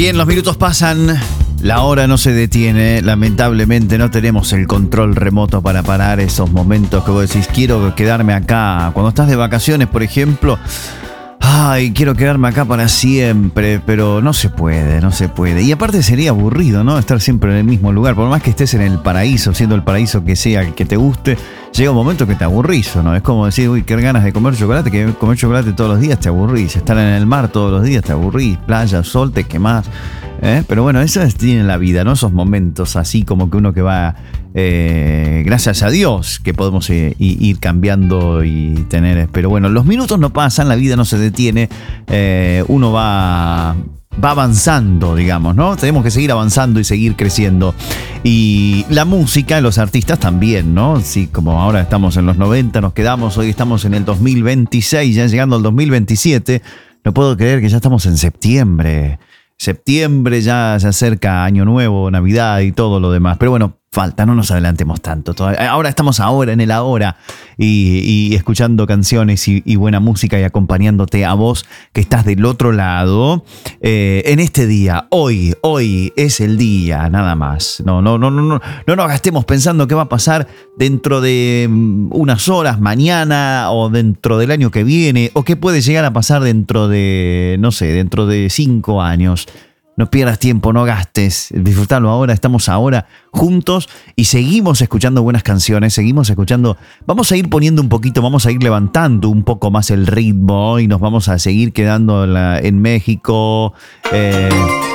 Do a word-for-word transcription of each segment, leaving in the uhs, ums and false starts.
Bien, los minutos pasan, la hora no se detiene. Lamentablemente no tenemos el control remoto para parar esos momentos que vos decís, quiero quedarme acá. Cuando estás de vacaciones, por ejemplo, ay, quiero quedarme acá para siempre, pero no se puede, no se puede. Y aparte sería aburrido, ¿no? Estar siempre en el mismo lugar. Por más que estés en el paraíso, siendo el paraíso que sea, el que te guste, llega un momento que te aburrís, ¿no? Es como decir, uy, qué ganas de comer chocolate, que comer chocolate todos los días te aburrís. Estar en el mar todos los días te aburrís. Playa, sol, te quemás. ¿Eh? Pero bueno, eso es, tiene la vida, ¿no? Esos momentos así como que uno que va, eh, gracias a Dios, que podemos eh, ir cambiando y tener. Pero bueno, los minutos no pasan, la vida no se detiene, eh, uno va, va avanzando, digamos, ¿no? Tenemos que seguir avanzando y seguir creciendo. Y la música, los artistas también, ¿no? Sí, como ahora estamos en los noventa, nos quedamos, hoy estamos en el dos mil veintiséis, ya llegando al dos mil veintisiete. No puedo creer que ya estamos en septiembre. Septiembre, ya se acerca Año Nuevo, Navidad y todo lo demás. Pero bueno, falta, no nos adelantemos tanto. Todavía. Ahora estamos ahora, en el ahora, y, y escuchando canciones y, y buena música y acompañándote a vos que estás del otro lado. Eh, en este día, hoy, hoy es el día, nada más. No, no, no, no, no, no nos gastemos pensando qué va a pasar dentro de unas horas, mañana o dentro del año que viene, o qué puede llegar a pasar dentro de, no sé, dentro de cinco años. No pierdas tiempo, no gastes, disfrutalo ahora, estamos ahora juntos y seguimos escuchando buenas canciones, seguimos escuchando, vamos a ir poniendo un poquito, vamos a ir levantando un poco más el ritmo y nos vamos a seguir quedando en, la, en México. Eh,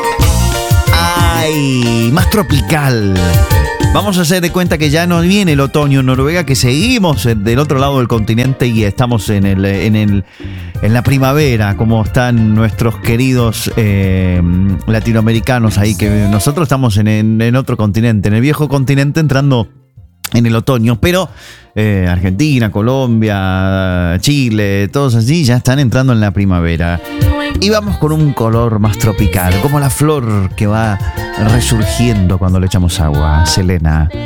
¡Ay! Más tropical. Vamos a hacer de cuenta que ya no viene el otoño en Noruega, que seguimos del otro lado del continente y estamos en el, en el, en la primavera, como están nuestros queridos eh, latinoamericanos ahí, que nosotros estamos en, en, en otro continente, en el viejo continente, entrando en el otoño, pero eh, Argentina, Colombia, Chile, todos allí ya están entrando en la primavera. Y vamos con un color más tropical, como la flor que va resurgiendo cuando le echamos agua. Selena.